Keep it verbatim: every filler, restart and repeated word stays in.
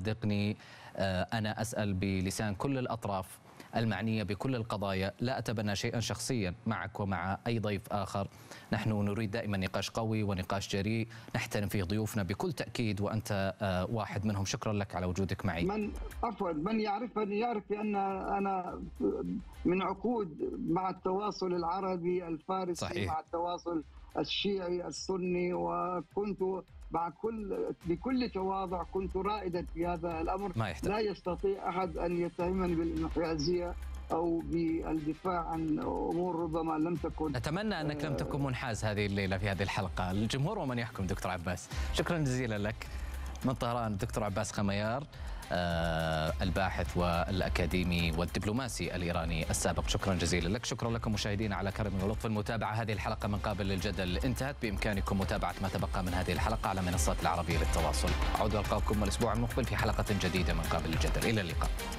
صدقني أنا أسأل بلسان كل الأطراف المعنية بكل القضايا، لا أتبنى شيئا شخصيا معك ومع أي ضيف آخر. نحن نريد دائما نقاش قوي ونقاش جريء نحترم فيه ضيوفنا بكل تأكيد، وأنت واحد منهم. شكرا لك على وجودك معي. من عفوا من يعرفني يعرف بأن أنا من عقود مع التواصل العربي الفارسي، صحيح. مع التواصل الشيعي السني، وكنت مع كل بكل تواضع كنت رائدا في هذا الأمر. ما يحتاج. لا يستطيع أحد أن يتهمني بالانحيازية أو بالدفاع عن أمور ربما لم تكن. نتمنى أنك لم تكن منحاز هذه الليلة في هذه الحلقة. الجمهور ومن يحكم. دكتور عباس، شكرا جزيلا لك. من طهران الدكتور عباس خميار، آه الباحث والأكاديمي والدبلوماسي الإيراني السابق، شكرا جزيلا لك. شكرا لكم مشاهدينا على كرم ولطف المتابعة. هذه الحلقة من قابل للجدل انتهت. بإمكانكم متابعة ما تبقى من هذه الحلقة على منصات العربية للتواصل. أعود ألقاكم الأسبوع المقبل في حلقة جديدة من قابل للجدل. إلى اللقاء.